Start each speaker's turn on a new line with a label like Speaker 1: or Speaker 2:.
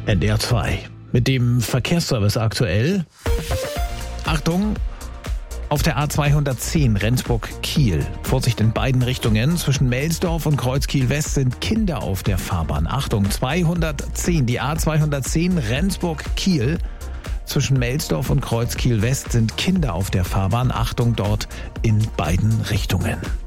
Speaker 1: NDR 2 mit dem Verkehrsservice aktuell. Achtung! Auf der A210 Rendsburg-Kiel. Vorsicht in beiden Richtungen. Zwischen Melsdorf und Kreuzkiel-West sind Kinder auf der Fahrbahn. Achtung, 210, die A210 Rendsburg-Kiel. Zwischen Melsdorf und Kreuzkiel-West sind Kinder auf der Fahrbahn. Achtung dort in beiden Richtungen.